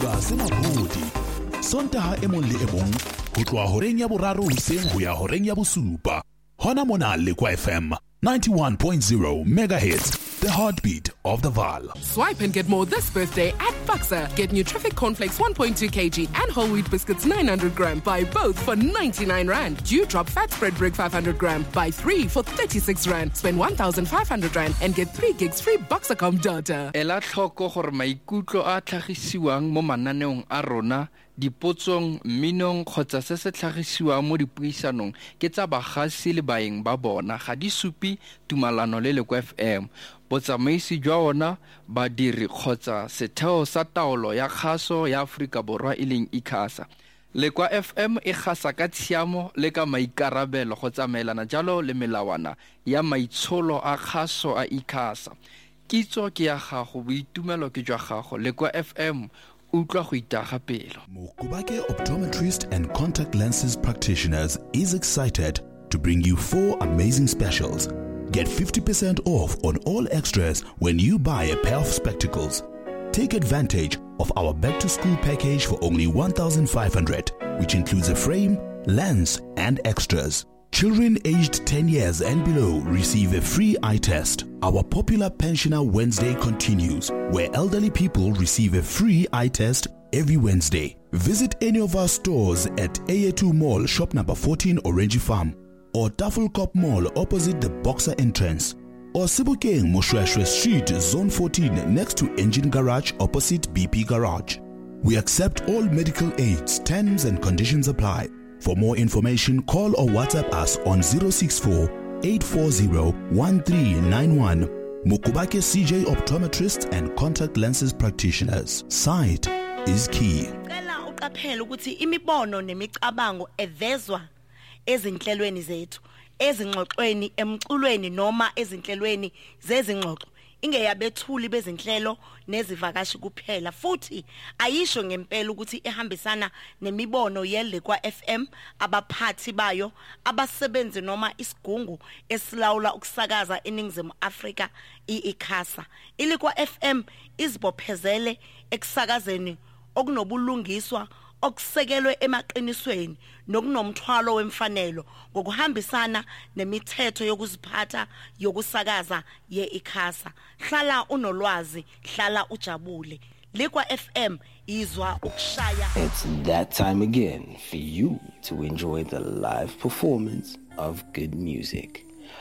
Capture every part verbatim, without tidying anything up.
setoka se mabodi. Sontaha e mong le e mong ho tloha horeng ya boraro hoseng ho ya horeng ya bosupa. Hona mona Lekwa F M ninety-one point zero megahertz. The heartbeat of the Vaal. Swipe and get more this birthday at Buxa. Get Nutrific Cornflakes one point two kilograms and whole wheat biscuits nine hundred grams. Buy both for ninety-nine rand. Dewdrop fat spread brick five hundred grams. Buy three for thirty-six rand. Spend one thousand five hundred rand and get three gigs free Buxacom data. Ela tlhoko gore maikutlo a tlhagisiwang mo mananeong a rona dipotsong minong kgotsa se se tlhagisiwang mo dipuisanong ke tsa bagasi le baeng ba bona ga di supi tumalano le Lekwa F M. Botsamaisi jwa ona badiri kgotsa setheo sa taolo ya kgaso ya Afrika Borwa e leng ICASA. Lekwa F M e gasa ka tshiamo le ka maikarabelo go tsamaelana jalo le melawana ya maitsholo a kgaso a ICASA. Kitso ke ya gago, boitumelo ke jwa gago. Lekwa F M utlwa go itaga pelo. Mokubake Optometrist and Contact Lenses Practitioners is excited to bring you four amazing specials. Get fifty percent off on all extras when you buy a pair of spectacles. Take advantage of our back-to-school package for only one thousand five hundred, which includes a frame, lens, and extras. Children aged ten years and below receive a free eye test. Our popular Pensioner Wednesday continues, where elderly people receive a free eye test every Wednesday. Visit any of our stores at A A two Mall, shop number fourteen, Orange Farm, or Tafelkop Mall opposite the Boxer entrance, or Sebokeng Moshweshwe Street, Zone fourteen, next to Engine Garage opposite B P Garage. We accept all medical aids. Terms and conditions apply. For more information, call or WhatsApp us on zero six four, eight four zero, one three nine one. Mokubake C J Optometrists and Contact Lenses Practitioners. Sight is key. Cela uqaphela ukuthi imibono nemicabango evezwa ezinhlelweni zethu, ezingxoxweni, emculweni noma ezinhlelweni zezingxoxo ingeyabethuli bezinhlelo nezivakashi kuphela, futhi ayisho ngempela ukuthi ihambisana nemibono yeLekwa F M, abaphathi bayo, abasebenzi noma isigungu esilawula ukusakaza eNingizimu Afrika iICASA. iLekwa F M izibophezele ekusakazeni okunobulungiswa okusekelwe emaqinisweni nokunomthwalo wemfanelo ngokuhambisana nemithetho yokuziphatha yokusakaza yeICASA. Hlala unolwazi, hlala ujabule. Lekwa F M izwa ukushaya. It's that time again for you to enjoy the live performance of good music.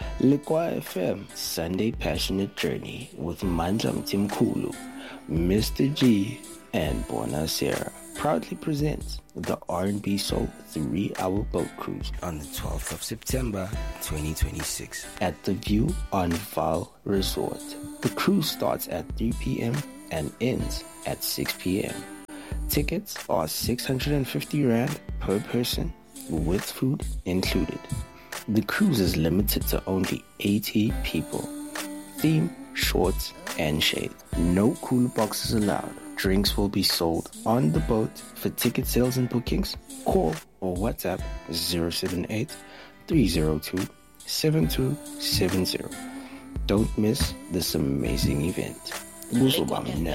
Lekwa F M Sunday Passionate Journey with Mandla Mtimkulu, Mister G, and Bona Sarah proudly presents the R and B Soul three-hour boat cruise on the twelfth of September twenty twenty-six at the View on Vaal Resort. The cruise starts at three p.m. and ends at six p.m. Tickets are six hundred fifty rand per person with food included. The cruise is limited to only eighty people. Theme, shorts, and shade. No cooler boxes allowed. Drinks will be sold on the boat. For ticket sales and bookings, call or WhatsApp zero seven eight, three zero two, seven two seven zero. Don't miss this amazing event. We are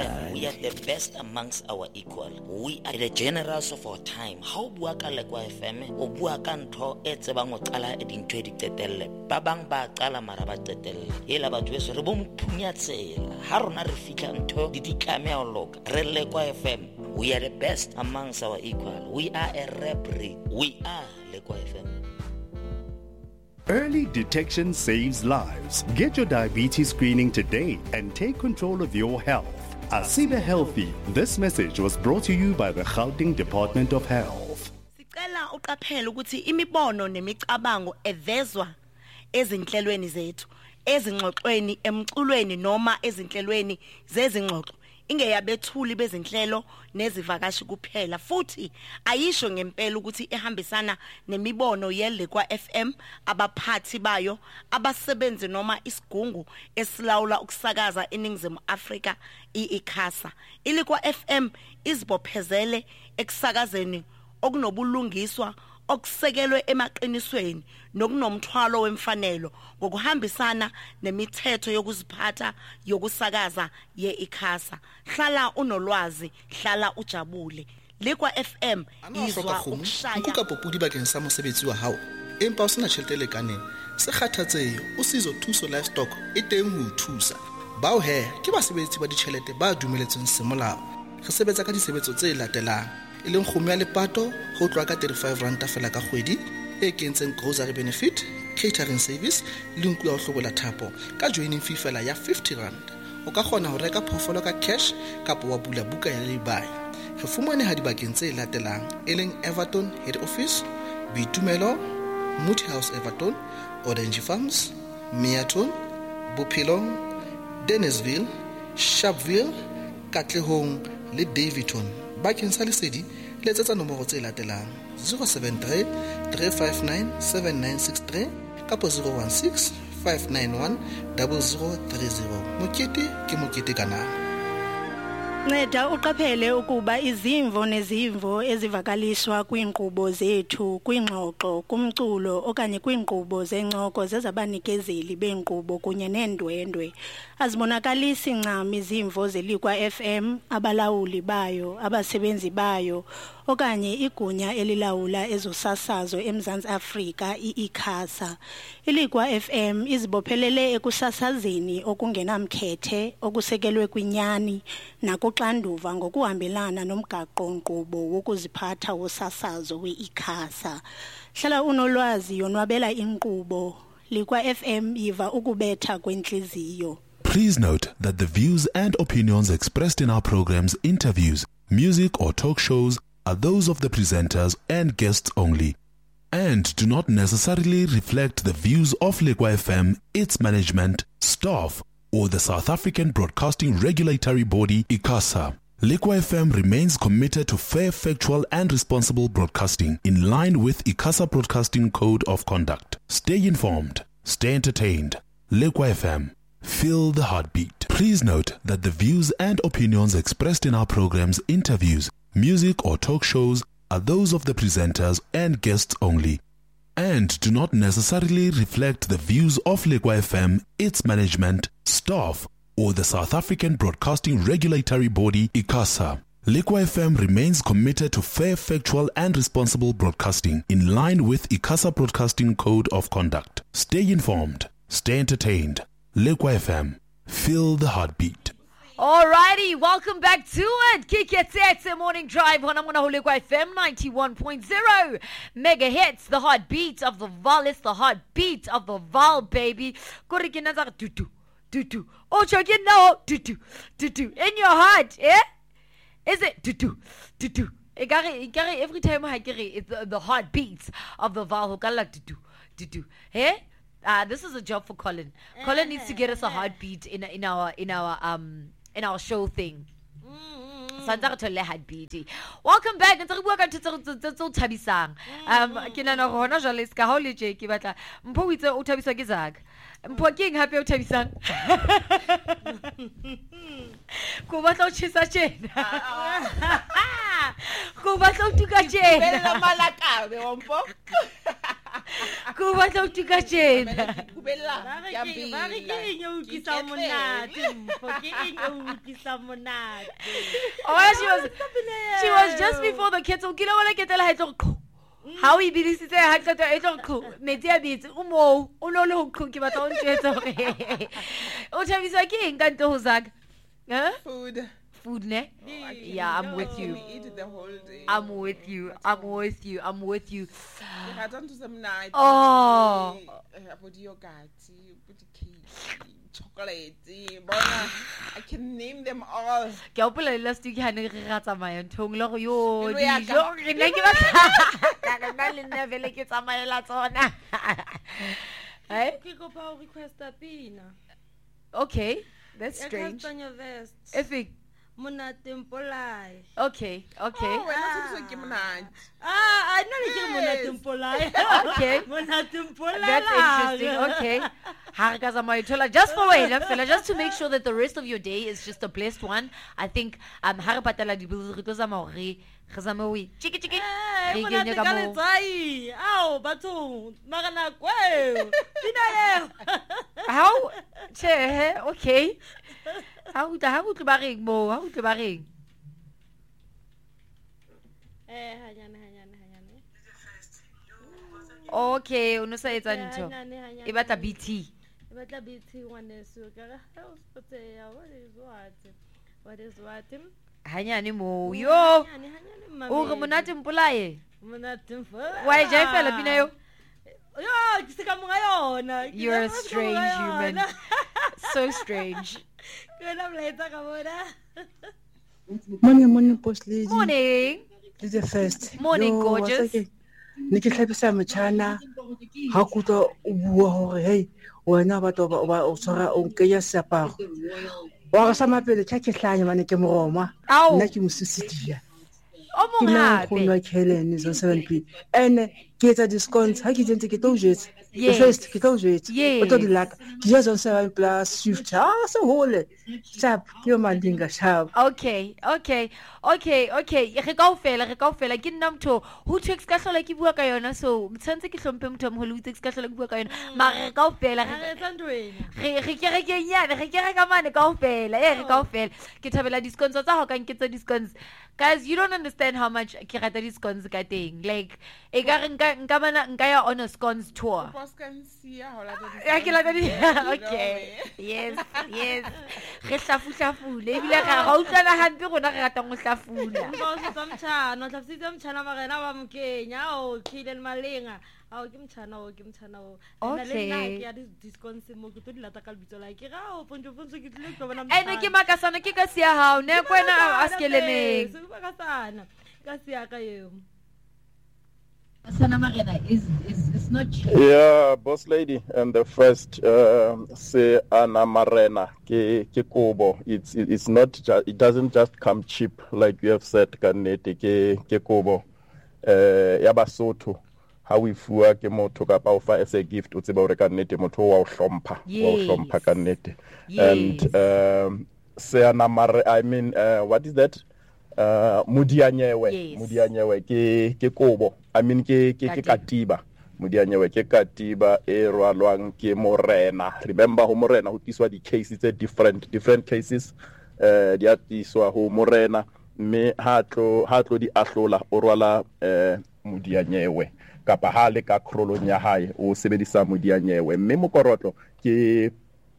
the best amongst our equal. We are the generals of our time. How buaka Lekwa F M o buaka ntho e tsebang o qala e dintho e ditetelle ba bang ba qala mara ba tetelle hela batho beso re bo mphunya tsela ha rona re fitla ntho di ditlame a loka re Lekwa F M. We are the best amongst our equal. We are a rap breed. We are Lekwa F M. Early detection saves lives. Get your diabetes screening today and take control of your health. Asibe Healthy. This message was brought to you by the Gauteng Department of Health. Sicela uqaphela ukuthi imibono nemicabango evezwa ezinhlelweni zethu, ezingxoxweni, emculweni noma ezinhlelweni zezingxoxo ingeyabethuli bezinhlelo nezivakashi kuphela, futhi ayisho ngempela ukuthi ihambisana nemibono yeLekwa F M, abaphathi bayo, abasebenzi noma isigungu esilawula ukusakaza eNingizimu Afrika iICASA. iLekwa F M izibophezele ekusakazeni okunobulungiswa okusekelwe emaqinisweni nokunomthwalo wemfanelo ngokuhambisana nemithetho yokuziphatha yokusakaza ye-ICASA. Hlala unolwazi, hlala ujabule. Lekwa F M izwa ukushaya. Nkuka popudi bakeng sa mosebetsi wa hao. Empa o sena tjhelete le kaneng. Se kgathatsehe, o sizo thuso livestock e teng ho thusa. Bao he ke basebetsi ba ditjhelete ba dumeletsweng semolao. Re sebetsa ka disebetso tse latelang. E leng kgomo ya lepato ho tloha ka thirty-five rand fela ka kgwedi, e kentseng grocery benefit, catering service le nku ya ho hlobola thapo ka joining fee fela ya fifty rand. O ka kgona ho reka phofolo ka cash kapa wa bula buka ya lay-by. Re fumane ha dibakeng tse latelang, e leng Everton Head Office, Boitumelo, Moody House Everton, Orange Farms, Meaton, Bophelong, Dennisville, Sharpeville, Katlehong le Davidton. Bakeng sa lesedi letsetsa nomoro tse latelang zero seven three, three five nine, seven nine six three kapa zero one six, five nine one, zero zero three zero. Mokete ke mokete kana. Nceda uqaphele ukuba izimvo nezimvo ezivakalishwa kwiinkqubo zethu kwingxoxo kumculo okanye kwiinkqubo zencoko zezabanikezeli beenkqubo kunye neendwendwe azibonakalisi ncam izimvo zelikwa F M, abalawuli bayo, abasebenzi bayo okanye igunya elilawula ezosasazo eMzantsi Afrika i-ICASA. Ilikwa F M izibophelele ekusasazeni okungenamkhethe okusekelwe kwinyani nakuxanduva ngokuhambelana nomgaqo-nkqubo wokuziphatha wosasazo we-ICASA. Hlala unolwazi, yonwabela inkqubo. Likwa F M yiva ukubetha kwentliziyo. Please note that the views and opinions expressed in our programs, interviews, music or talk shows are those of the presenters and guests only, and do not necessarily reflect the views of Lekwa F M, its management, staff, or the South African Broadcasting Regulatory Body, ICASA. Lekwa F M remains committed to fair, factual and responsible broadcasting in line with ICASA Broadcasting Code of Conduct. Stay informed, stay entertained. Lekwa F M, feel the heartbeat. Please note that the views and opinions expressed in our programs, interviews, music or talk shows are those of the presenters and guests only, and do not necessarily reflect the views of Lekwa F M, its management, staff, or the South African Broadcasting Regulatory Body, ICASA. Lekwa F M remains committed to fair, factual and responsible broadcasting in line with ICASA Broadcasting Code of Conduct. Stay informed, stay entertained. Lekwa F M, feel the heartbeat. Alrighty, welcome back to it. Kiketsetse Morning Drive on Lekwa F M ninety-one point zero mega hits. The heartbeat of the Val, it's the heartbeat of the Val, baby. Korikinaza tutu tutu. Oh, chokin no tutu tutu in your heart, eh? Is it tutu tutu? Every time I get it, it's the, the heartbeat of the Val. Tutu tutu, eh? Uh, this is a job for Colin. Colin needs to get us a heartbeat in in our in our um. in our show thing. Welcome back. Um, kinana rona jale ska hole je ke batla mpho witse o thabiswa ke zaka mpho ke eng hape o thabisang ko batla o tshisa tjena ko batla o tuka tjena bella malakabe wa mpho ko batla o tuka tjena kubella ya bi ba re ke eng o ukisa monate mpho ke eng o ukisa monate. Oh, she was she was just before the kids. Ukila wala ketela ha tlo how e bidisitse ha tlo e tlo metsi a bitse o mo o no le ho ke batla o ntsetsa hore o thabiswa ke eng ka nto ho zaka huh food food ne yeah I'm with you eat the whole day I'm with you I'm with you I'm with you I don't do some night oh about yogurt put cake chocolate bona I can name them all ke opela last week ha ne re ratsa maya nthong le go yo dijo re ne ke batla ka nna le nne vele ke tsamaela tsona hey ke go pa request a pina okay that's strange if it Monate mpolai. Okay, okay. Oh, wena ke monate. Ah, I know ke monate mpolai. Okay. Monate mpolai. That's interesting. Okay. Just for wena fela, just to make sure that the rest of your day is just a blessed one. I think um ha re patala di bills re tlo zama hore re zama o chiki chiki re kenye ka mo tsai ao batho magana kweo dinaye how che okay how da how tlo ba reng mo how tlo ba reng eh hanyane hanyane hanyane okay o no sa etsa ntho e batla B T e batla B T ngwane so ka ga o spotse ya what is what what is what hanyane mo yo o re monate mpolaye monate mfola why jai fela pina yo yo ke se ka monga yona you're a strange human so strange kana mlaetsa ka bona morning morning boss lady morning this is the first morning gorgeous ne ke tlhabisa motšhana ha kuto o bua hore hey wena ba toba ba o tsora o nkenya seaparo wa ga sama pele tša ke hlanya mane ke moroma nna ke mosisidia o monghape ke nna Helen zo seven p ene ke etsa discounts ha ke dintse ke tlo jetsa the first ke tlo jetsa o tlo di laka ke ja zo seven plus shift ah so hole tap ke mandinga sharp okay okay okay okay re ka o fela re ka o fela ke nna motho who takes ka hlola ke bua ka yona so mtshantse ke hlompe motho mo who takes ka hlola ke bua ka yona mara re ka o fela re tsandwena re re ke re ke nyane re ke re ka mane ka o fela eh re ka o fela ke thabela discounts tsa ho ka nketsa discounts guys you don't understand how much ke rata discounts ka teng like e ka re nka nka bana nka ya on a scones tour ya ke la di okay yes yes re hlafu hlafule ebile ga ga utlwana hampe rona re rata go hlafula ba se tsamtshana o hlafisitse mtshana ba rena ba mkenya o khile le malenga ao ke mtshana o ke mtshana o nna le nna ke ya discounts mo ke tlo di lata ka lebitso la ke ga o pontsho pontsho ke tlile go bona mtshana ene ke makasana ke ka sia hao ne kwena askeleme se ba ka sana ka sia ka yo Sana Marena is is it's not cheap. Yeah, boss lady, and the first uh, say Anna Marena ke ke kobo. It's it's not just, it doesn't just come cheap like you have said kanete ke ke kobo. Eh ya Basotho how we fua ke motho ka pa ofa as a gift o tseba hore kanete motho wa o hlompha wa o hlompha kanete. And um say Anna Mare I mean uh, what is that? Uh, mudianyewe yes. mudianyewe ke ke kobo I mean ke ke ke katiba mudianyewe ke katiba e rwalwang ke morena remember ho morena ho tiswa di cases tse different different cases eh di atiswa ho morena me ha tlo ha tlo di ahlola o rwala eh mudianyewe kapa ha le ka krolong ya hae o sebedisa mudianyewe me mokorotlo ke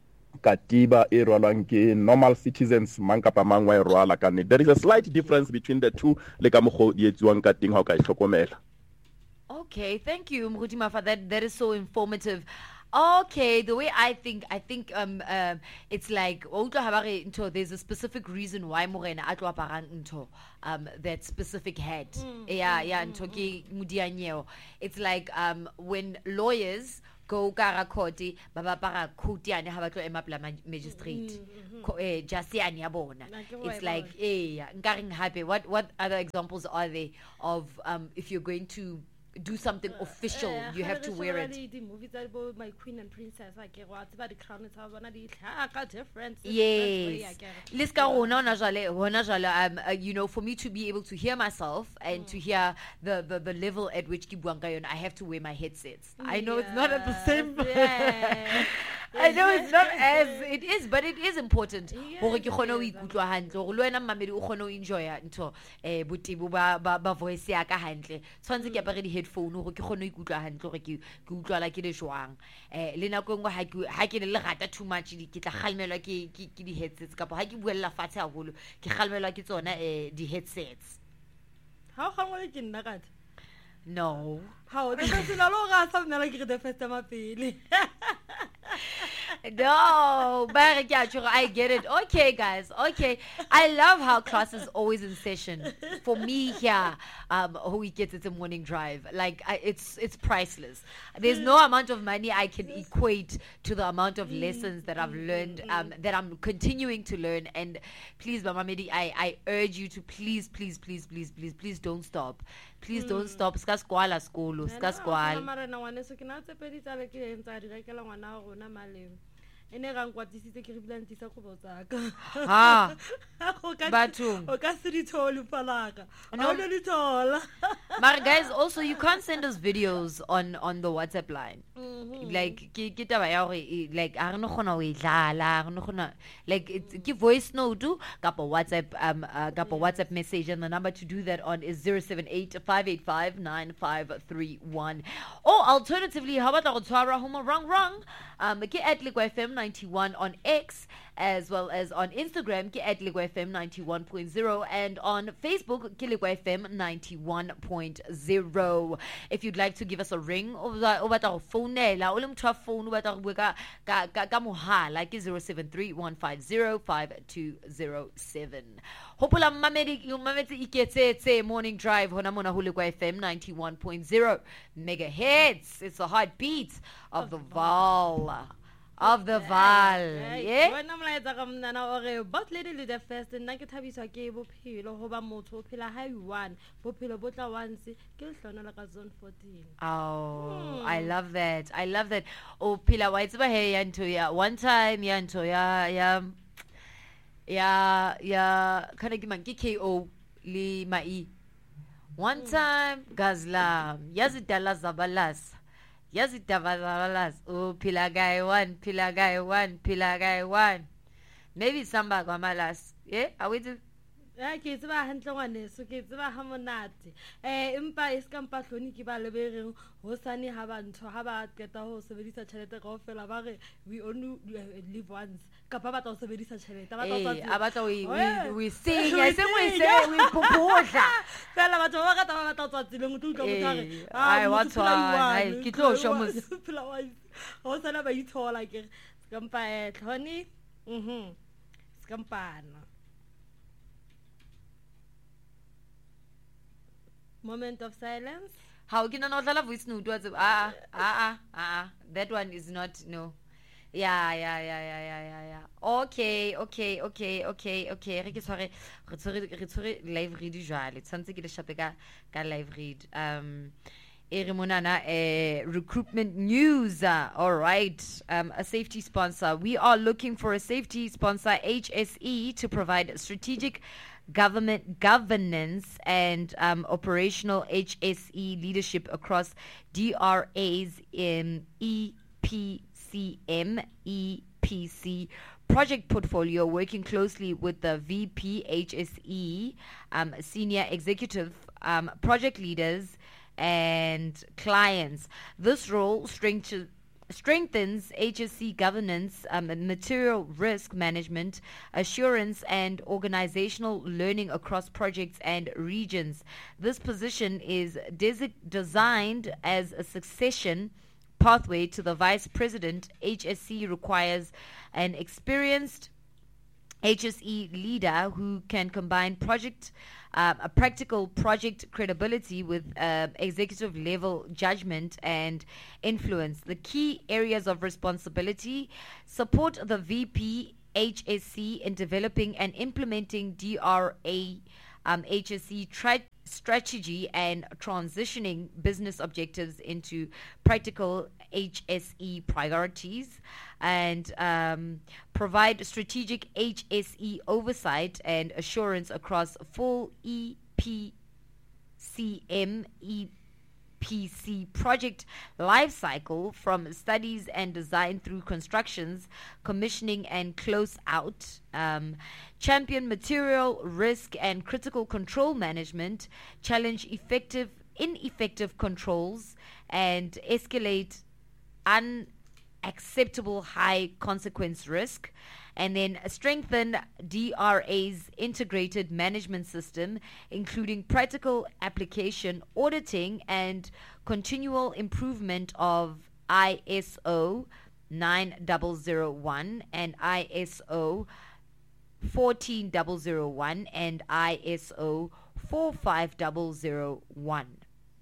katiba e rwalwang ke normal citizens mang kapa mang wa e rwala ka ne there is a slight difference between the two le ka mogho di etsuwang ka teng ha o ka itlhokomela. Okay, thank you Mrudima for that. That is so informative. Okay, the way I think, I think um, um it's like there's a specific reason why morena atlo aparang into um that specific hat. Mm, yeah, mm, yeah, mm, mm. Mudianyewo. It's like um when lawyers go kara koti baba para khutiane ha batlo emapla magistrate eh jasiane ya bona. It's like eh nkaring happy. What what other examples are there of um if you're going to do something official uh, you have to wear it? The movies about my queen and princess like what about the crown it's bona di tlhaka different. Yes. Liska rona na jale hona jale um uh, you know for me to be able to hear myself and mm. to hear the, the the level at which ki buang ka yona I have to wear my headsets. Yeah. I know it's not at the same yeah. I know it's not as it is but it is important hore ke khona o ikutlwa hantle hore le wena mamedi o khona o enjoy ntho eh botibo ba ba voice ya ka hantle tshwantse ke apare di headphone hore ke khona o ikutlwa hantle hore ke ke utlwa la ke le jwang eh le nako engwe ha ke ha ke le rata too much ke tla kgalmelwa ke ke di headsets kapa ha ke buella fatshe haholo ke kgalmelwa ke tsona eh di headsets. Ha o kgalmelwa ke nna ka no ha o tla se la lo ga sa nna la ke the first time pele No, but yeah, sure, I get it. Okay, guys. Okay, I love how class is always in session. For me here, um, who we get it's a morning drive. Like I, it's it's priceless. There's no amount of money I can equate to the amount of lessons that I've learned, um, that I'm continuing to learn. And please, Mama Medi, I I urge you to please, please, please, please, please, please don't stop. Please don't stop. Ska skwala skolo, ska skwala. ene ga nkwatisitse ke re bilantisa go botsaka ha bathong o ka se di thole palaka no no di thola. But guys, also you can't send us videos on on the WhatsApp line. Mm-hmm. Like ke ke taba ya gore like a re no gona o e dlala, a re no gona like it's ke voice note kapa WhatsApp um uh, kapa WhatsApp message, and the number to do that on is zero seven eight five eight five nine five three one. Or alternatively, how about go tshwara homa wrong wrong um ke at Liqua F M ninety-one on X, as well as on Instagram ke at Liqua F M ninety-one point zero, and on Facebook ke Liqua F M ninety-one point zero. If you'd like to give us a ring o batla go founela o le motho wa phone o batla go bua ka ka ka mohala ke zero seven three one five zero five two zero seven. Hopola mamedi yo mametse iketsetse morning drive hona mona ho Liqua F M ninety-one point zero megahertz. It's the heartbeat of the Vaal. Of the Vaal. Yeah. Wena mlaetsa ka mnana ore but lady le the first nna ke thabiswa ke bophelo ho ba motho o phela ha one bophelo botla once ke le hlona la ka zone fourteen. Oh, hmm. I love that. I love that. Oh, phela wa itse ba he ya ntho ya one time ya ntho ya ya ya ya kana ke mang ke K O le mai. One time Gazla yazidala zabalas. Yes, it was oh, Pila guy one, Pila guy one, Pila guy one. Maybe somebody got my last. Yeah, are we do? Yeah, kids ba hantle ngwane so kids ba ha monate. Eh empa is ka mpa hloni ke ba lebereng ho sane ha ba ntho ha ba keta ho sebedisa tšhelete ka ofela ba re we only live once. Ka ba batla ho sebedisa tšhelete ba batla eh abatla we we sing I say we say we popotla fela batho ba ka ba batla tswa tsileng o tlo motare ai wa tswa ai ke tlo sho mo ho sana ba ithola ke ka mpa eh hloni mhm skampana. Moment of silence. How can I not love voice note? Ah, ah, ah, ah. That one is not no. Yeah, yeah, yeah, yeah, yeah, yeah, yeah. Okay, okay, okay, okay, okay. Re ke tshware re tshware re tshware live read jwale. Tsantse ke le shape ka ka live read. Um ere monana eh recruitment news. Uh, all right. Um a safety sponsor. We are looking for a safety sponsor, H S E, to provide strategic government governance and um, operational H S E leadership across D R A's in E P C M E P C project portfolio, working closely with the V P H S E, um, senior executive, um, project leaders, and clients. This role strengthens strengthens H S C governance, um, material risk management, assurance, and organizational learning across projects and regions. This position is desi- designed as a succession pathway to the vice president. H S C requires an experienced H S E leader who can combine project Uh, a practical project credibility with uh, executive level judgment and influence. The key areas of responsibility: support the V P H S C in developing and implementing D R A um, H S C tra- strategy and transitioning business objectives into practical H S E priorities, and um, provide strategic H S E oversight and assurance across full E P C M E P C project lifecycle, from studies and design through constructions, commissioning, and close out. Um, champion material risk and critical control management, challenge effective ineffective controls, and escalate unacceptable high consequence risk, and then strengthen D R A's integrated management system, including practical application, auditing, and continual improvement of I S O nine zero zero one and I S O fourteen thousand one and I S O four five zero zero one.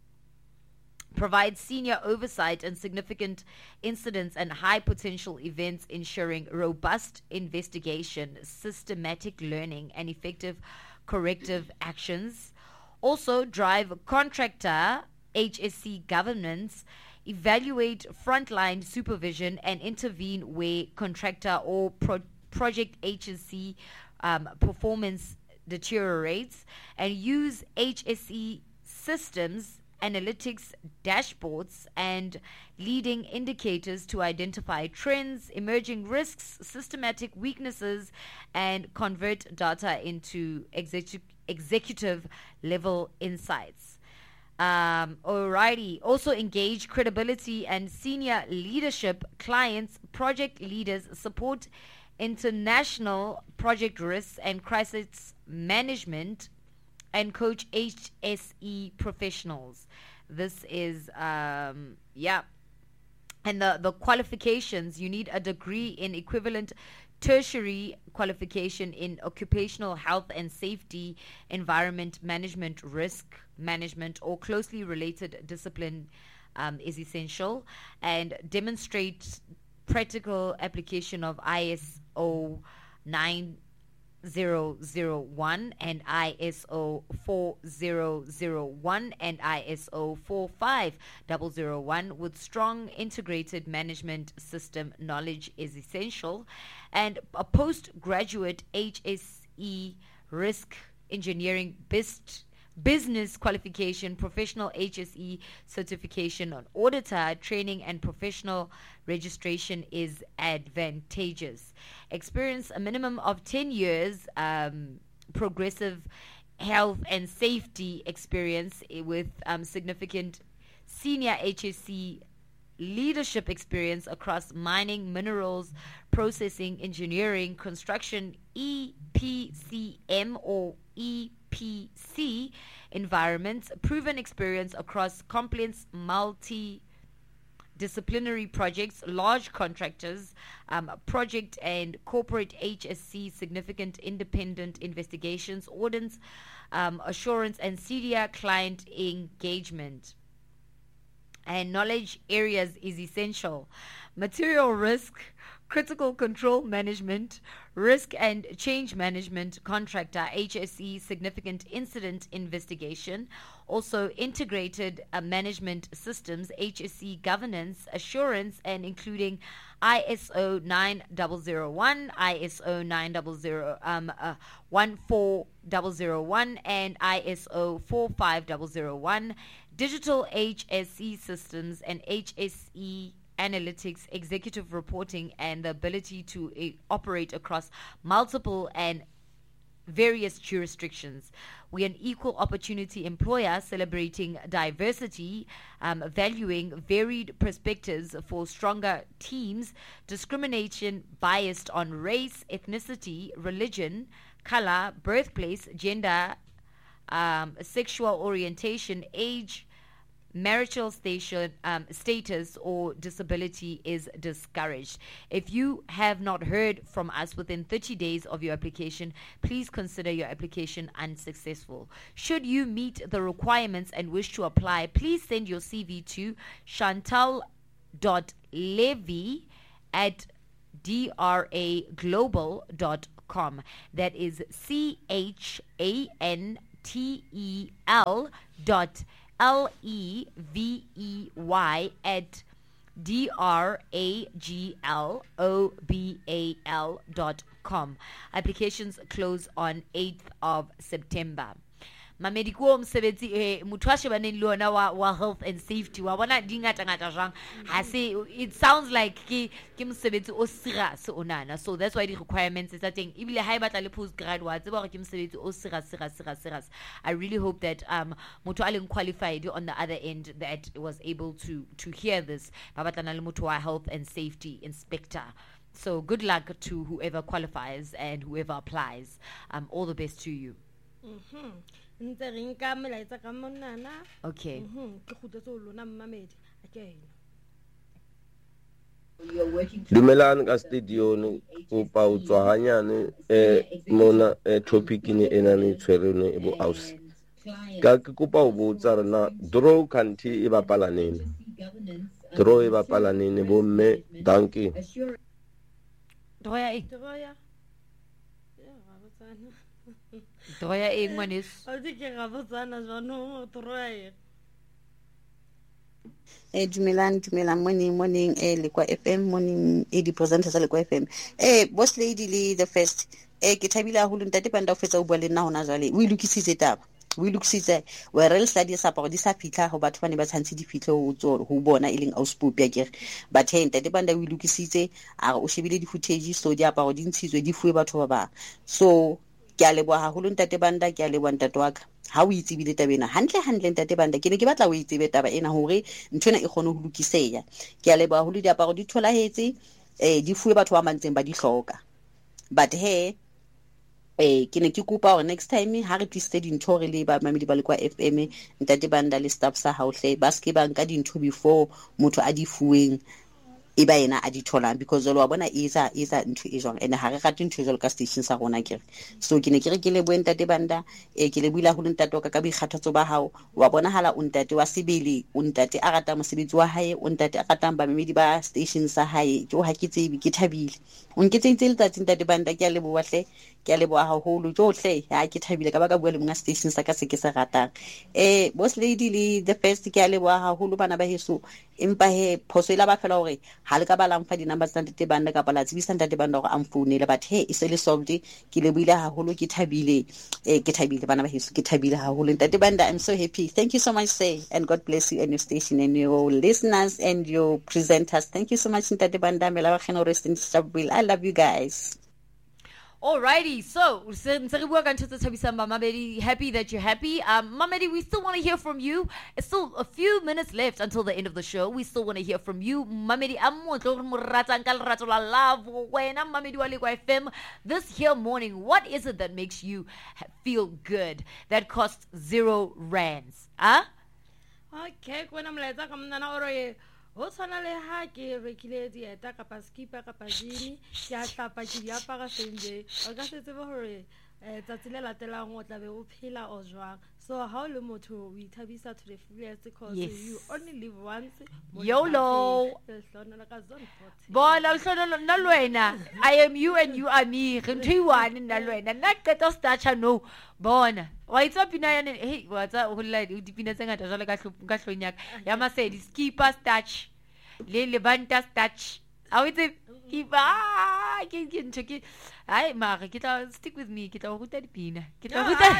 Provides senior oversight on significant incidents and high potential events, ensuring robust investigation, systematic learning, and effective corrective actions. Also, drive contractor H S C governance, evaluate frontline supervision, and intervene where contractor or pro- project H S C um, performance deteriorates, and use H S C systems, analytics, dashboards, and leading indicators to identify trends, emerging risks, systematic weaknesses, and convert data into execu- executive level insights. Um, alrighty. Also engage credibility and senior leadership, clients, project leaders, support international project risks and crisis management, and coach H S E professionals. This is, um, yeah. And the, the qualifications, you need a degree in equivalent tertiary qualification in occupational health and safety, environment management, risk management, or closely related discipline um, is essential. And demonstrate practical application of I S O nine zero zero one and I S O four zero zero one and I S O four five zero zero one with strong integrated management system knowledge is essential. And a postgraduate H S E risk engineering best business qualification, professional H S E certification on auditor training, and professional registration is advantageous. Experience a minimum of ten years um, progressive health and safety experience with um, significant senior H S C leadership experience across mining, minerals, processing, engineering, construction, E P C M or E P C environments, proven experience across complex multi-disciplinary projects, large contractors, um, project and corporate H S C, significant independent investigations, audits, um, assurance, and senior client engagement. And knowledge areas is essential. Material risk, critical control management, risk and change management, contractor H S E, significant incident investigation, also integrated uh, management systems, H S E governance, assurance, and including I S O nine zero zero one, I S O nine zero zero um uh, one four zero zero one, and I S O four five zero zero one, digital H S E systems, and H S E analytics, executive reporting, and the ability to uh, operate across multiple and various jurisdictions. We are an equal opportunity employer celebrating diversity, um, valuing varied perspectives for stronger teams, discrimination biased on race, ethnicity, religion, color, birthplace, gender, um, sexual orientation, age, marital station, um, status, or disability is discouraged. If you have not heard from us within thirty days of your application, please consider your application unsuccessful. Should you meet the requirements and wish to apply, please send your C V to chantal dot levy at draglobal dot com. That is C H A N T E L dot L E V E Y at D R A G L O B A L dot com. Applications close on eighth of September. Mamedi ko mosebetsi eh motho a shebaneng le ona wa wa health and safety wa bona dingata ngata jang ha se it sounds like ke ke mosebetsi o serious onana, so that's why the requirements is that thing ibile ha e batla le postgrad wa tseba gore ke mosebetsi o serious serious serious serious. I really hope that um motho a leng qualified on the other end that was able to to hear this ba batlana le motho wa health and safety inspector. So good luck to whoever qualifies and whoever applies. Um all the best to you. Mhm. Okay. Dumelang ka studio o pa o tswa hanyane eh mona eh topic ni ena ni tshwerene e bo aus ka ke kopa o botsa rena draw kanthi e bapala nene draw e bapala nene bo mme danke draw ya e draw ya draw ya e ngwanes o di ke ga botsana jano draw ya eh dumelang dumelang morning morning eh Lekwa F M morning e di presenters Lekwa F M eh boss lady le the first eh ke thabile haholo ntate banda o fetsa o bua le nna hona jwale o ilukisitse taba o ilukisitse we real study sa pa go di sa fitla go batho bane ba tshantse di fitlhe ho tsoro ho bona e leng auspoop ya kere but hey ntate banda o ilukisitse a o shebile di footage so di apa go di ntshitswe di fuwe batho ba ba so ke a leboha haholo ntate banda ke a leboha ntate wa ka ha o itsebile tabena hantle hantle ntate banda ke ne ke batla o itsebe taba ena hore nthwena e kgone ho lukiseya ke a leboha ho le diaparo di tholahetse eh di fuwe batho ba mantseng ba di hloka but he eh ke ne ke kopa hore next time ha re twiste dintho re le ba mamedi ba Lekwa F M ntate banda le staff sa hauhle ba ske ba nka dintho before motho a di fuweng e ba ena a di tholang because lo wa bona isa isa ntho e jwang ene ha re rate ntho e jwalo ka station sa rona kere so ke ne ke re ke le boenta te banda e ke le buila ho ntate wa ka ka boikgathatso ba hao wa bona hala o ntate wa sebele o ntate a rata mosebetsi wa hae o ntate a ratang ba memedi ba station sa hae jo ha ke tsebi ke thabile o nketseitse le tatsi ntate banda ke a le boahle ke a le boa haholo johle ha ke thabile ka ba ka bua le mga station sa ka se ke se ratang eh boss lady le the first ke a le boa haholo bana ba heso empa he phoso ila ba fela hore ha le ka ba lang fa di number tsa ntate banda ka pala tsebisa ntate banda hore am founela but he e se le solved ke le buile haholo ke thabile eh ke thabile bana ba heso ke thabile haholo ntate banda I'm so happy thank you so much say and God bless you and your station and your listeners and your presenters thank you so much ntate banda mela ba khena rest in stable I love you guys. Alrighty, so happy that you're happy. Um, Mamedi, we still want to hear from you. It's still a few minutes left until the end of the show. We still want to hear from you. Mamedi, this here morning, what is it that makes you feel good? That costs zero rands? Huh? Okay, when I'm like, I'm o tshwana le ha ke rekile dieta ka paskipa ka pajini ke a hlapa ke di apara senje o ka se tsebe hore eh tsatsile latelang o tla be o phela o jwang so how le motho o ithabisa to the fullest because yes. You only live once YOLO bona hlono nna lwena I am you and you are me re ntho one nna lwena nna qeta starcha no bona wa itsa pina yana hey wa tsa ho lla di dipina tse ngata jwale ka ka hlonyaka ya Masedi skipper starch le lebanta starch a witse kiba ke ke ntho ke ai mara ke tla stick with me ke tla go ruta dipina ke tla ruta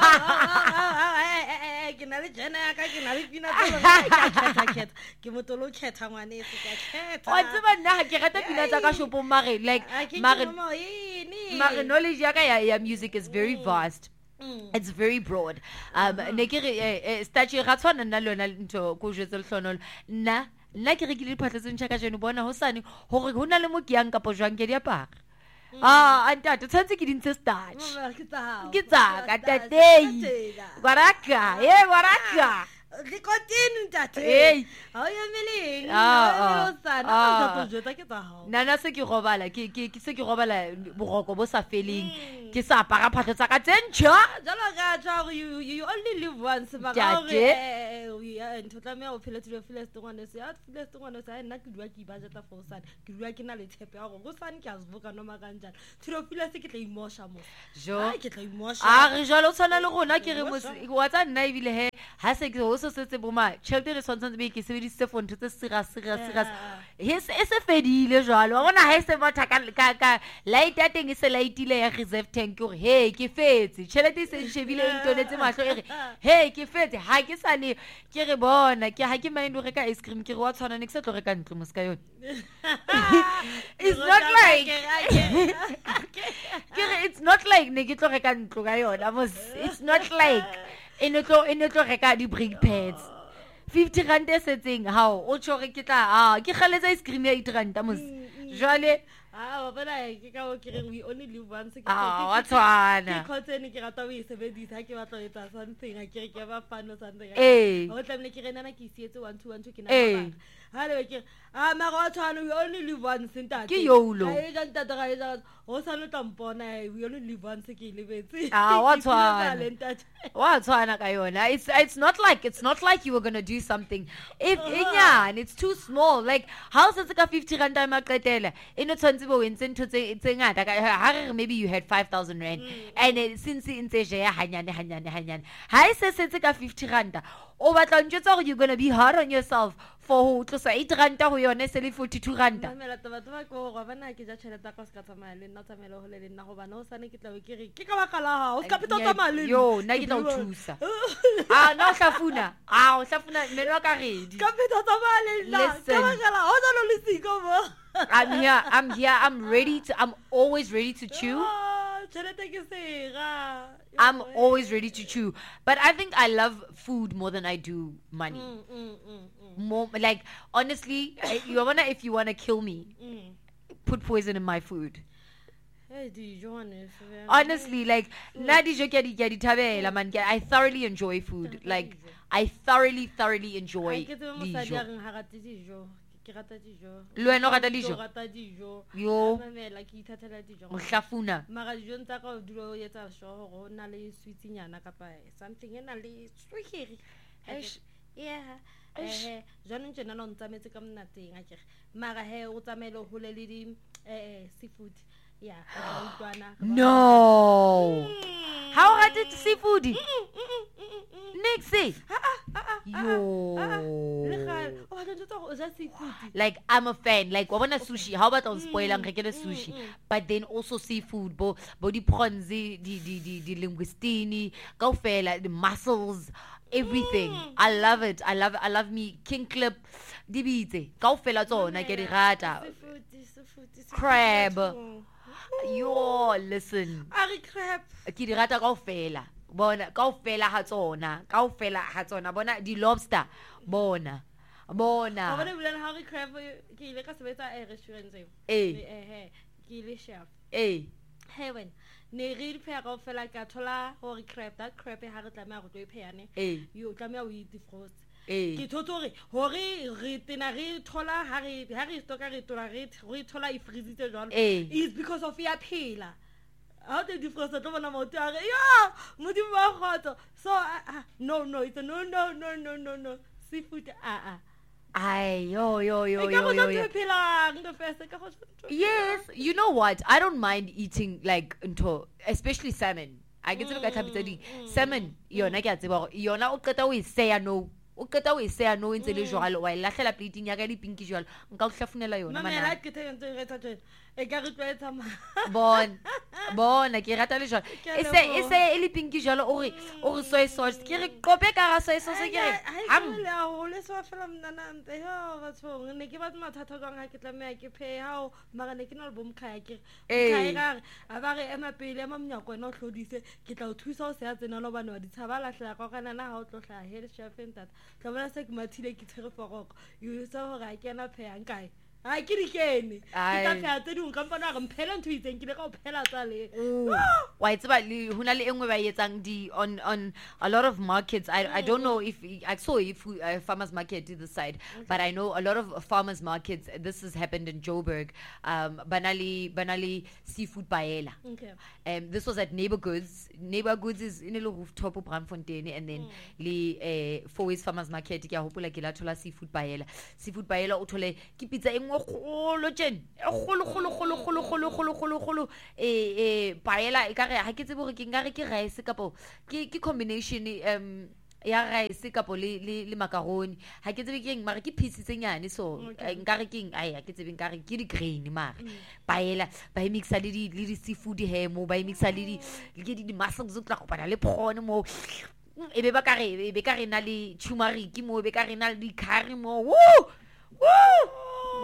ke na le jena ya ka ke na le pina tsa ke ke motolo khetha ngwane se ka khetha o tseba nna ke rata pina tsa ka shopo mare like mare mare knowledge ya ka ya music is very vast. Mm. It's very broad. Um ne ke re statue ga tshwana nna lona ntho go jwetsa lhlonolo nna nna ke re ke le phatlatse ntšha ka jeno bona ho sane hore ho na le mo ke yang ka pojwang ke di apara ah anta to tshantse ke dintse starch ke tsa ka tatei baraka eh baraka re continue ntate hey ha o emeleng ah ah jota ke tsa hao nana se ke robala ke ke se ke robala boroko bo sa feleng ke sa apara phatlo tsa ka tsentšha jalo ka tsa you you only live once ba ga re ya ntotla me o phela tlo phela stongwane se ya phela stongwane se nna ke dua ke budget for san ke dua ke na le tshepe ya go go san ke azvuka no makanjana tlo phela se ke tla imosha mo jo ke tla imosha a re jalo tsana le rona ke re mo wa tsa nna ibile he ha se ke ho so setse boma tšhelete re tshwantseng be ke sebedisitse for ntho tse sira sira sira he se se fedile jalo wa bona ha se motha ka ka light ya teng e se lightile ya reserve tank gore he ke fetse tšhelete se shebile ntonetse mahlo e re he ke fetse ha ke sa le ke re bona ke ha ke mind re ka ice cream ke re wa tshwana ne ke se tlo re ka ntlo mo ska yone it's not like ke re it's not like ne ke tlo re ka ntlo ka yona it's not like ene tlo ene tlo reka di brake pads fifty rand e setseng how o tshore ke tla ah ke khaletsa ice cream ya eight rand mos jwale Ah, but I we only live once. Ah, what's one? Ke cotton ke rata we sebedisa ke batla etsa something I ke ke ba fun or something. Eh. O tla mne ke rena na ke sietse one two one two ke na ba. Ha le ke ah ma go tshwana we only live once ntate. Ke yolo. Ai ja ntate ga ja o sa no tampona we only live once ke lebetse. Ah, what's one? What's one ka yona? It's it's not like it's not like you were going to do something. If yeah, and it's too small. Like how se ka fifty rand ma qetela. Ino tshwantse bo wentse ntho tse tse ngata ka maybe you had five thousand rand and it, since in tse ya hanyane hanyane hanyane. Ha se se ka fifty rand. O batla ntjotsa gore you're going to be hard on yourself for ho tlosa eight rand go yone se le forty-two rand. Mamela taba taba go go bana ke ja tšhelete ka se ka tsamaya le nna tsamela ho le le nna go bana o sane ke tla ke re ke ka baka la ha o ska pita tsamaya le yo nna ke tla o thusa. Ah no hlafuna ah o hlafuna me lo ka redi ka pita tsamaya le nna ka baka la o tla le siko mo. I'm here I'm here I'm ready to I'm always ready to chew. I'm always ready to chew. But I think I love food more than I do money. Mm, mm, mm, mm. More like honestly, you wanna if you wanna kill me, mm. put poison in my food. Hey, honestly, like I thoroughly enjoy food. Like I thoroughly, thoroughly enjoy dijo. Le wena o rata dijo? Yo. Mohlafuna. Mara dijo tsa ka o dilo o etsa sure go na le sweetinyana kapa something ena le sweet. Yeah. Eh jana ntse no ntsametse ka mnateng a kere. Mara he o tsamelo ho le le di eh seafood. Yeah, no. How I did seafood? Nixie. Yo. Like I'm a fan. Like I want a sushi. How about on spoil and get a sushi? But then also seafood, bo body prawns, the the the the linguistini, go fair like the mussels, everything. I love it. I love I love me king clip. Dibite. Go fair la zona get it rata. Crab. Yo, listen. Ari crab. Ki di rata kaofela. Bona kaofela ha tsona. Kaofela ha tsona. Bona di lobster. Bona. Bona. Bona bulan Harry crab ke ile ka sebetsa e restaurant e. Eh. Eh ke ile chef. Eh. Heaven. Ne re di pheya kaofela ka thola hore crab that crab ha re tlameha go tlo e pheyane. Eh. Yo tlameha o eat frost. Eh. Ke thotore hore re tena re thola ha re ha re stoka re tola re re thola e freezitse jwalo is because of ya phela. How did you frost tlo bona motho a re ya modimo ba khotso so uh, no no it's a no no no no no no seafood ah ah ay yo yo yo yo yo, yo. Yes, you know what, I don't mind eating like into especially salmon. I get to look at mm, salmon yona ke a tseba yona o qeta o e seya no o qeta o e seya no ntse le jwalo wa lahlela plating ya ka di pinki jwalo nka o hlafunela yona mana mama la ke teng ntse re tsa e ka re tlwaetsa ma bon bon ke rata le jwalo e se e se e le pinki jwalo o re o re soy sauce ke re qope ka ga soy sauce ke re ham le ho le so fela mnana nte ha batho ne ke batla mathata ka nga ke tlameya ke phe ha mara ne ke na le bom khaya ke khaya ga a ba re ema pele ema mnyako ena o hlodise ke tla o thusa o se ya tsena lo bana wa di tshaba la hla ka kana na ha o tlo hla head chef ntata tla bona se ke mathile ke tsere foroko you so ho ga ke na phe yang kae ha ke di kene ke ka phe tse ding ka mpana ga mphela ntho itseng ke le ka o phela tsa le wa itse le hona le engwe ba yetsang di on on a lot of markets. I I don't know if I saw if uh, farmers market to the side, okay. But I know a lot of farmers markets. This has happened in Joburg. Um, Banali Banali seafood paella. Okay. Um, this was at Neighbor Goods. Neighbor Goods is in a rooftop of Brandfontein, and then mm. li uh, Fourways farmers market. Ki a hopola ke la thola seafood paella. Seafood paella o thole ki pizza engwe kholo jen. Kholo kholo kholo kholo kholo kholo kholo kholo eh eh paella e ka re ha ke tsebo re ke nga re ke rice kapo ke ke combination um ya rice kapo le le le macaroni ha ke tsebe ke eng mara ke pieces tse nyane so nka re ke eng ai ha ke tsebe nka re ke di grain mara paella ba e mixa le di le di seafood he mo ba e mixa le di le ke di muscles zo tla go bana le prawn mo e be ba ka re e be ka re na le turmeric mo e be ka re na le curry mo woo woo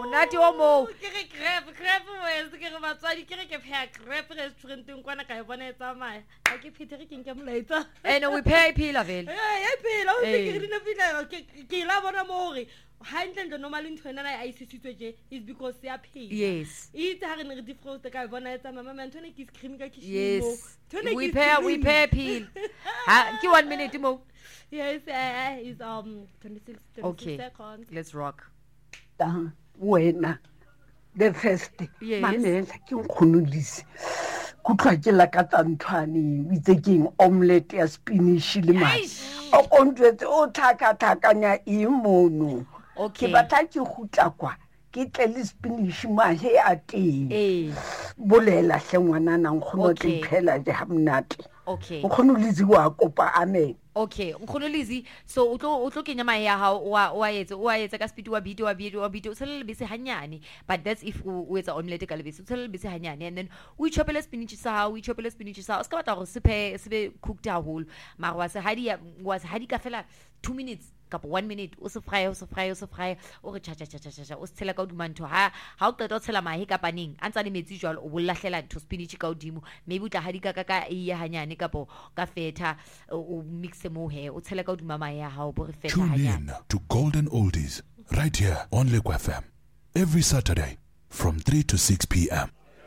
monate o mo ke re crap crap wes ke re batswadi ke re ke phe crap restauranteng kwana ka e bona e tsamaya ha ke phete re ke nke molaetsa and we pay pila vele eh e pila o ke re na pila ke ke la bona mo re handle the normal ntwana na I C C tsoje is because they are paid. Yes. It ha re ne re defrost ka bona etsa mama man tone ke scream ka kishimo. Yes. We pay we pay peel. Ha ke one minute mo. Yes, uh, is um twenty-six, twenty-six okay. seconds. Let's rock. Da wena the first mamela ke nkhonolisi kutlwa ke la ka tsanthwane o itse ke omelette ya spinach le mai o kontwetse o thaka thakanya imono ke batla ke gutla kwa ke tle le spinach mahe a teng eh bolela hlengwana nang khono ke phela je hamnate okay nkhonolisi wa kopa amen okay nkhonolisi so o tlo o tlo kenya mai ya ha wa wa etse o etse ka speed wa video wa video wa video o tshele lebese hanyane but that's if o etsa omelette ka lebese o tshele lebese hanyane and then o chopele spinach sa ha o chopele spinach sa o ska batla go sephe sebe cooked haholo mara wa se hadi wa se hadi ka fela two minutes kapo one minute o se fry o se fry o se fry o re cha cha cha cha cha o se tshela ka dumanto ha ha o qeta o tshela mahe ka paneng a ntsa le metsi jwalo o bollahlela ntho spinach ka odimo maybe o tla hadi ka ka ka e ya hanyane kapo ka feta o mix mo he o tshela ka duma mahe ha o bo re feta hanyane. Tune in to Golden Oldies right here on Liquid F M every Saturday from three to six p.m.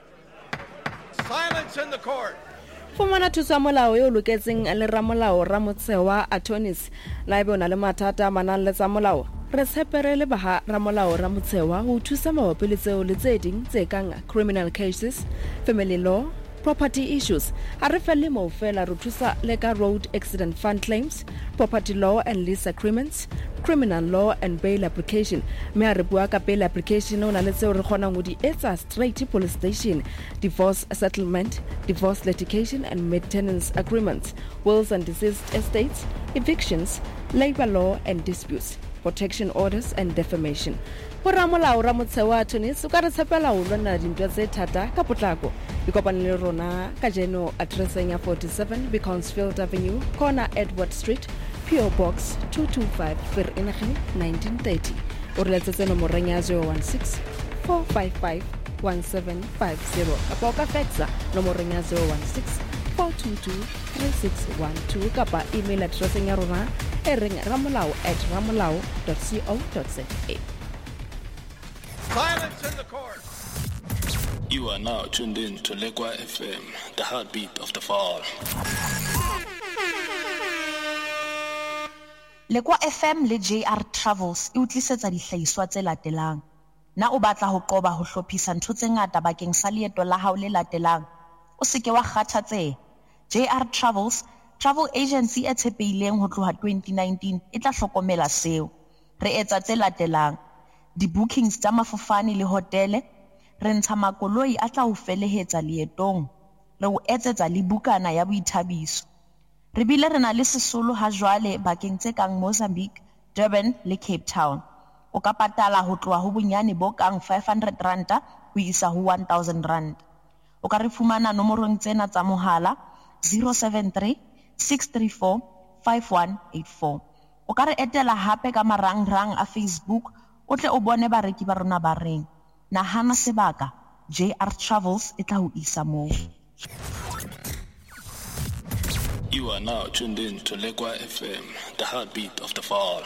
Silence in the court. Fumana thusa molao yo loketseng le ramolao Ramotsewa attorneys la ebe ona le mathata manang le tsa molao re tshepere le ba ramolao Ramotsewa ho thusa mabapi le tseo le tse ding tse kang criminal cases, family law, property issues. A re felle mo fela re thusa le ka road accident fund claims, property law and lease agreements, criminal law and bail application. Me a re bua ka bail application ona le tseo re kgona go di etsa straight to police station, divorce settlement, divorce litigation and maintenance agreements, wills and deceased estates, evictions, labor law and disputes, protection orders and defamation. Ramolao Ramotsewa attorneys o ka re tshepela ho lwana dintwa tse thata ka potlako ikopane le rona ka jeno addressing ya forty-seven Beaconsfield Avenue, corner Edward Street, P O Box two two five, Vereeniging nineteen thirty. O re letsetse nomoreng ya zero one six, four five five, one seven five zero kapa o ka faxa nomoreng ya zero one six, four two two, three six one two kapa email addressing ya rona e reng ramolao at ramolao dot co dot za. Silence in the court. You are now tuned in to Lekwa F M, the heartbeat of the fall. Lekwa F M le J R Travels e utlisetsa dihlahiswa tse latelang. Na o batla ho qoba ho hlophisa ntho tse ngata bakeng sa leeto la hao le latelang. O se ke wa kgathatseha. J R Travels, travel agency e tshepehileng ho tloha twenty nineteen e tla hlokomela seo. Re etsa tse latelang. Di bookings tsa mafofane le hotele, re ntsha makoloi a tla o felehetsa leetong, re o etsetsa le bukana ya boithabiso. Re bile re na le sesolo ha jwale bakeng tse kang Mozambique, Durban le Cape Town. O ka patala ho tloha ho bonyane bo kang five hundred rand ho isa ho one thousand rand. O ka re fumana nomorong tsena tsa mohala zero seven three, six three four, five one eight four. O ka re etela hape ka marang-rang a Facebook o tle o bone bareki ba rona ba reng. Nahana sebaka, J R Travels e tla ho isa moo. You are now tuned in to Lekwa F M, the heartbeat of the fall.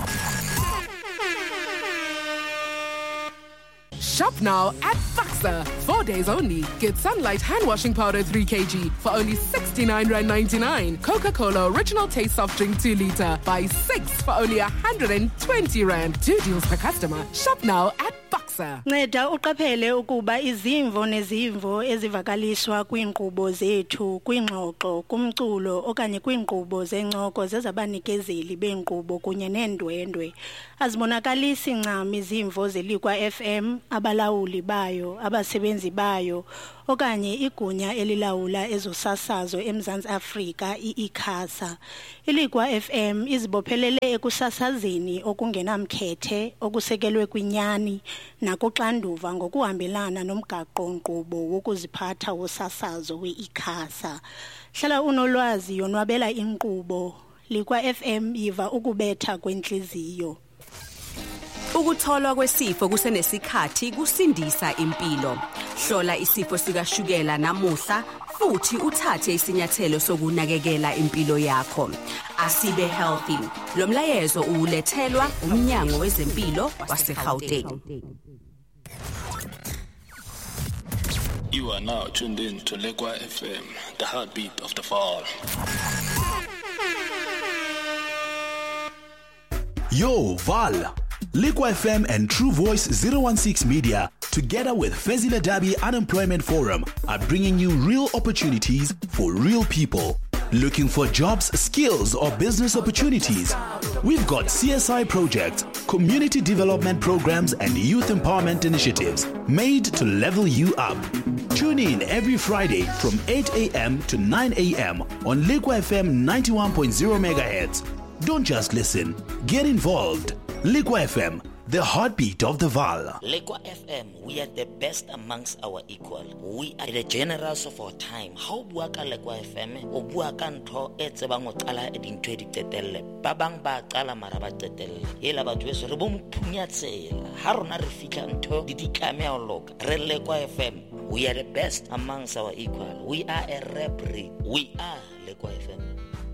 Shop now at Faxa. Four days only. Get Sunlight hand washing powder three kilograms for only sixty-nine rand ninety-nine. Coca-Cola Original Taste Soft Drink two litre. Buy six for only one hundred twenty rand. Two deals per customer. Shop now at Faxa. Nceda uqaphele ukuba izimvo nezimvo ezivakalishwa kwiinkqubo zethu kwingxoxo kumculo okanye kwiinkqubo zencoko zezabanikezeli beenkqubo kunye neendwendwe azibonakalisi ncam izimvo zelikwa F M, abalawuli bayo, abasebenzi bayo okanye igunya elilawula ezosasazo eMzantsi Afrika iICASA. Ilikwa F M izibophelele ekusasazeni okungenamkhethe okusekelwe kwinyani nakuxanduva ngokuhambelana nomgaqo-nkqubo wokuziphatha wosasazo weICASA. Hlala unolwazi yonwabela inkqubo. Likwa F M yiva ukubetha kwenhliziyo. Ukutholwa kwesifo kusenesikhathi kusindisa impilo. Hlola isifo sikashukela namuhla futhi uthathe isinyathelo sokunakekela impilo yakho. Asibe healthy. Lo mlayezo ulethelwa umnyango wezempilo waseGauteng. You are now tuned in to Lekwa F M, the heartbeat of the fall. Yo, Val! Lekwa F M and True Voice zero one six Media, together with Fezile Dabi Unemployment Forum, are bringing you real opportunities for real people. Looking for jobs, skills, or business opportunities? We've got C S I projects, community development programs, and youth empowerment initiatives made to level you up. Tune in every Friday from eight a.m. to nine a.m. on Lekwa F M ninety-one point zero megahertz. Don't just listen, get involved. Lekwa F M, the heartbeat of the Val. Lekwa F M, we are the best amongst our equal. We are the generals of our time. How bua ka Lekwa F M, o bua ka ntho e tsebang o qala e dintho e di qetelle. Ba bang ba qala mara ba qetelle. Hela batho beso re bo mphunya tsela. Ha rona re fitla ntho di di tlameha ho loka. Re Lekwa F M, we are the best amongst our equal. We are a rap breed. We are Lekwa F M.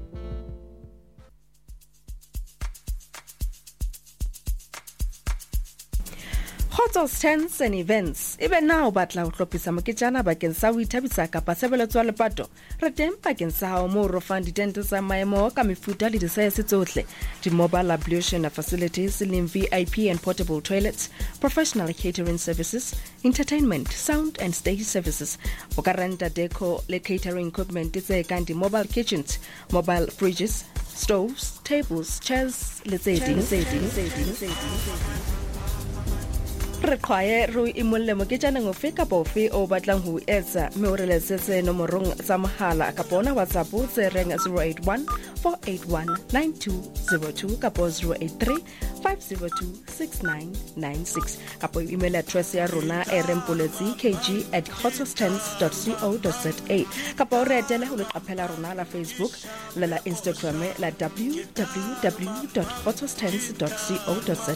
Hotels, tents and events. Even now, batla utlopisa moketjana bakeng sa ho ithabisa kapa tshebeletso ya lepato. Re teng bakeng sa hao moo rofang ditente tsa maemo ka mefuta le disaese tsohle. Di-mobile ablution facilities, leng V I P and portable toilets, professional catering services, entertainment, sound and stage services. O ka renta deco le catering equipment tse kang di-mobile kitchens, mobile fridges, stoves, tables, chairs, le tse ding. Re qhaye ro imolle moketjaneng ofe kapa ofe o batlang ho etsa mme o re letsetse nomorong tsa mohala kapa ona WhatsApp tse reng zero eight one four eight one nine two zero two kapa zero eight three five zero two six nine nine six kapa email address ya rona e rempoletsi k g at hotels dot co dot za kapa o re etela ho le qaphela rona la Facebook le la Instagram la w w w dot hotels dot co dot za.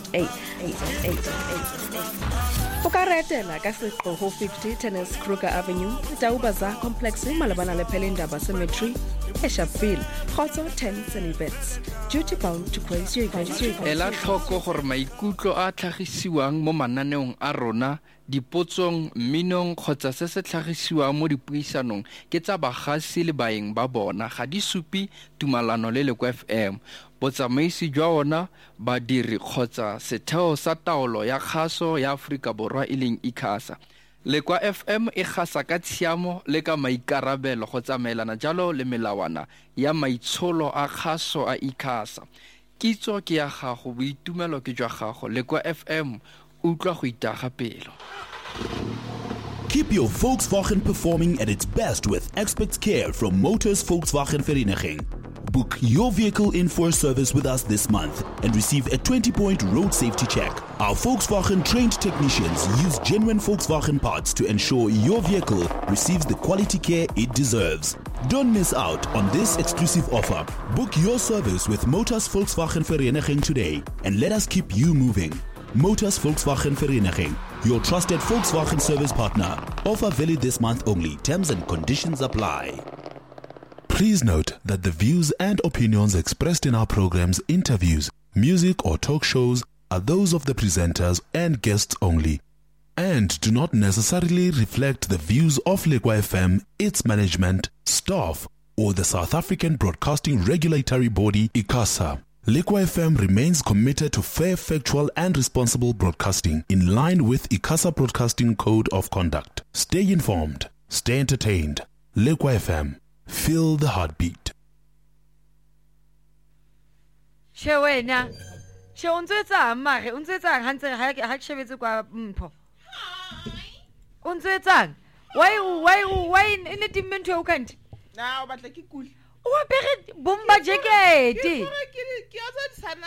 O ka retela ka seqo ho fifty Tennis Kruger Avenue, Taubaza Complex, malabana le Pelindaba Cemetery, Eshaville, Khotso Tents and Events. Duty bound to praise you guys. Ela tlhoko gore maikutlo a tlhagisiwang mo mananeong a rona dipotsong minong kgotsa se se tlhagisiwang mo dipuisanong ke tsa bagasi le baeng ba bona ga di supi tumalano le Lekwa F M. Botsamaisi jwa ona badiri kgotsa setheo sa taolo ya kgaso ya Afrika Borwa e leng ICASA. Lekwa F M e gasa ka tshiamo le ka maikarabelo go tsamaelana jalo le melawana ya maitsholo a kgaso a ICASA. Kitso ke ya gago, boitumelo ke jwa gago. Lekwa F M utlwa go itaga pelo. Keep your Volkswagen performing at its best with expert care from Motors Volkswagen Vereniging. Book your vehicle in for a service with us this month and receive a twenty point road safety check. Our Volkswagen trained technicians use genuine Volkswagen parts to ensure your vehicle receives the quality care it deserves. Don't miss out on this exclusive offer. Book your service with Motors Volkswagen Vereniging today and let us keep you moving. Motors Volkswagen Vereniging, your trusted Volkswagen service partner. Offer valid this month only. Terms and conditions apply. Please note that the views and opinions expressed in our programs, interviews, music or talk shows are those of the presenters and guests only and do not necessarily reflect the views of Lekwa F M, its management, staff, or the South African Broadcasting Regulatory Body, ICASA. Lekwa F M remains committed to fair, factual and responsible broadcasting in line with ICASA Broadcasting Code of Conduct. Stay informed, stay entertained. Lekwa F M. Feel the heartbeat. She wena. She untsetsa mare, untsetsa hantse ha ha shebetse kwa mpho. Untsetsa. Why why why in the dimento o kanti? Na o batla ke kula. O apere bomba jacket. Ke ke ke a